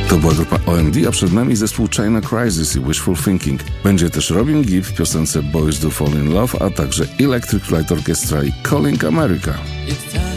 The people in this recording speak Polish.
To była grupa OMD, a przed nami zespół China Crisis i Wishful Thinking. Będzie też Robin Gibb w piosence Boys Do Fall In Love, a także Electric Light Orchestra i Calling America.